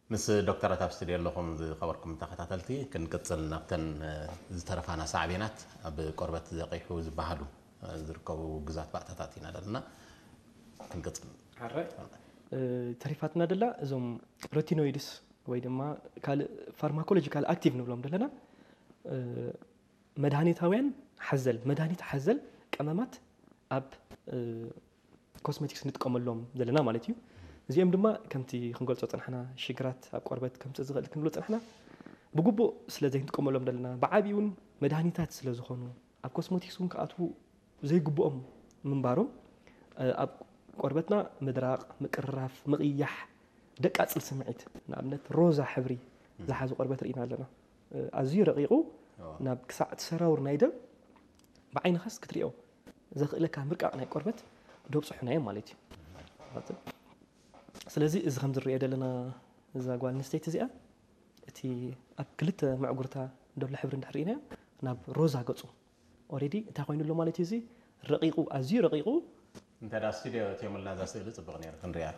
مس دكتورة تفسير لكم خبركم تخطاتلتي كنقصل نابتن زترفانا صعبينات بقربة زقيحو زبهالو زركبو غزات باعتاتينا دلنا كنقصل عري تريفاتنا دلا زوم روتينويدس ወይ ድማ ካል ፋርማኮሎጂካል አክቲቭ ነው ብሎም ደለና መድኃኒታውያን ሐዘል መድኃኒት ሐዘል ቀመማት አብ ኮስሜቲክስ ንጥቀመሎም ዘለና ማለት እዩ እዚኦም ድማ ከምቲ ክንገልጾ ጽንሐና ሽግራት ኣብ ቆርበት ከምጽ ዝኽእል ክንብሎ ጽንሐና ብግቦ ስለዘይ ንጥቀመሎም ደለና ብዓቢውን መድኃኒታት ስለ ዝኾኑ ኣብ ኮስሜቲክስን ከኣትዉ ዘይግብኦም ምንባሮም ኣብ ቆርበትና ምድራቕ ምቅራፍ ምቕያሕ ደቃጽል ስምዒት ንኣብነት ሮዛ ሕብሪ ዝሓዘ ቆርበት ርኢና ኣለና ኣዝዩ ረቂቑ ናብ ክሳዕ ተሰራውር ናይ ደም ብዓይንኻስ ክትሪኦ ዘኽእለካ ምርቃቕ ናይ ቆርበት ደብፅሑና እዮም ማለት እዩ ስለዚ እዚ ከም ዝርአዮ ዘለና እዛ ጓል ኣንስተይቲ እዚኣ እቲ ኣብ ክልተ መዕጉርታ ደሎ ሕብሪ እንድሕር ርኢናዮ ናብ ሮዛ ገፁ ኦልሬዲ እንታይ ኮይኑሎ ማለት እዩ እዚ ረቂቑ ኣዝዩ ረቂቑ እንታይ ዳ ስቱድዮ ተመልና ዛ ስእሊ ጽቡቕ ነይሩ ክንሪኣ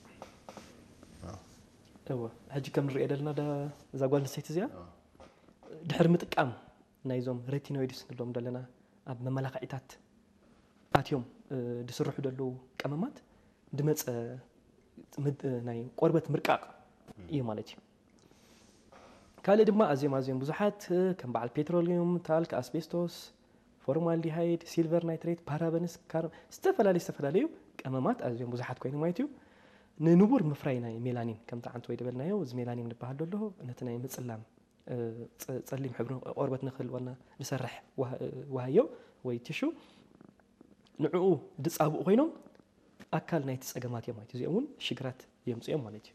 ايوه حجي كم نريد لنا دا زاغوال نستيتزيا دحر متقام نايزوم ريتينويدس نلوم دلنا اب مملكعيتات اتيوم دسرحو دلو قممات دمص ناي قربت مرقاق اي مالتي كالي دما ازيم بزحات كم بعل بتروليوم تالك اسبستوس فورمالديهايد سيلفر نايتريت بارابنس كار استفلاليو قممات ازيم بزحات كوين مايتيو ننبور مفراينا ميلانين كم تعنت ويد بلنايو ز ميلانين نبهل له نتنا يمصلام تصليم حبر قربت نخل ولا نسرح وهيو وي تشو نعو دصابو خوينوم اكل نايت صقمات يمايت زيون شجرات يمصيم مالتي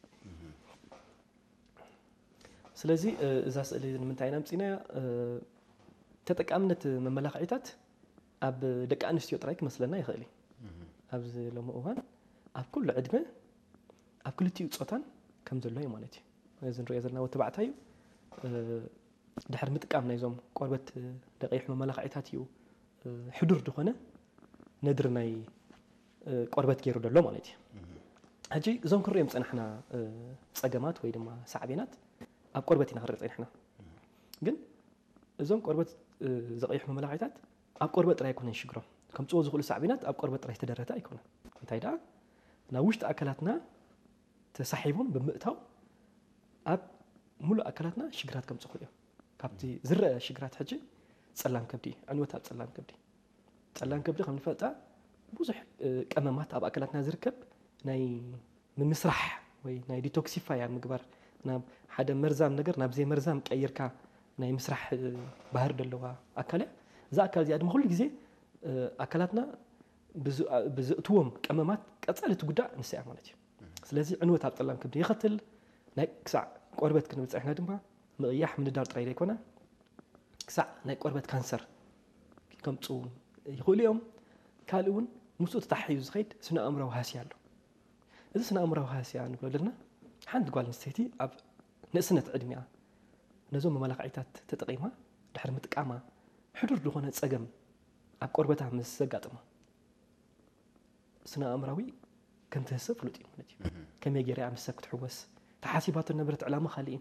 ስለዚህ እዛ ስእሊ ምንታይና ምጽና ተጠቃምነት መመላኽዒታት ኣብ ደቂ ኣንስትዮ ጥራይ ክመስለና ይኽእል ኣብ ሎሞ እዋን ኣብ ኩሉ ዕድመ ኣብ ክልቲኡ ጾታን ከም ዘሎ እዩ ማለት እዩ እዚ ንሪኦ ዘለና ወተባዕታይ ድሕር ምጥቃም ናይዞም ቆርበት ደቂሕ መመላኽዒታት እዩ ሕዱር ድኾነ ነድር ናይ ቆርበት ገይሩ ደሎ ማለት እዩ ሕጂ እዞም ክንሪኦም ፀናሕና ፀገማት ወይ ድማ ሳዕቤናት ኣብ ቆርበት ኢና ክንርኢ ፀናሕና ግን እዞም ቆርበት ዘቂሕ መመላኽዒታት ኣብ ቆርበት ጥራይ ኣይኮነን ሽግሮም ከምፅዎ ዝኽእሉ ሳዕቤናት ኣብ ቆርበት ጥራይ ተደረተ ኣይኮነን እንታይ ደኣ ናብ ውሽጢ ኣካላትና ተሳሒቦም ብምእታው ኣብ ሙሉእ ኣካላትና ሽግራት ከምጽ ኽእሉ እዮም ካብቲ ዝርአ ሽግራት ሕጂ ጸላም ከብዲ ዕንወት ኣብ ጸላም ከብዲ ከም ንፈልጣ ብዙሕ ቀመማት ኣብ ኣካላትና ዝርከብ ናይ ምምስራሕ ወይ ናይ ዲቶክሲፋየር ምግባር ናብ ሓደ መርዛም ነገር ናብ ዘይ መርዛም ቀይርካ ናይ ምስራሕ ባህር ደለዋ ኣካል እዛ ኣካል እዚኣ ድማ ኩሉ ግዜ ኣካላትና ብዝእትዎም ቀመማት ቀጻሊ ትጉዳእ ንስያ ማለት እዩ ስለዚ ዕንወት ኣብ ጸላም ከብዲ ይኸትል ናይ ክሳዕ ቆርበት ክንብፅሕና ድማ ምቕያሕ ምንዳር ጥራይ ዘይኮነ ክሳዕ ናይ ቆርበት ካንሰር ከምፁ ይኽእሉ እዮም ካልእ እውን ምስኡ ተታሒዙ ዝኸይድ ስነ ኣእምራዊ ሃስያ ኣሎ እዚ ስነ ኣእምራዊ ሃስያ ንብሎ ዘለና ሓንቲ ጓል ኣንስተይቲ ኣብ ንእስነት ዕድሚኣ ነዞም መመላኽዒታት ተጠቒማ ድሕሪ ምጥቃማ ሕዱር ዝኾነ ፀገም ኣብ ቆርበታ ምስ ዘጋጥማ ስነ ኣእምራዊ كم تهسب فلوتي مالتي كم يجري عم سكت حوس تحاسبات النبرة علامة خالين